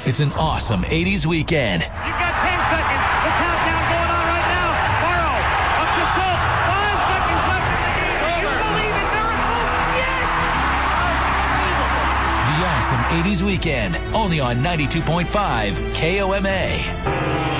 It's an awesome 80s weekend. You've got 10 seconds. The countdown going on right now. Morrow up to Schultz. 5 seconds left in the game. Do you believe in miracles? Yes! The awesome 80s weekend, only on 92.5 KOMA.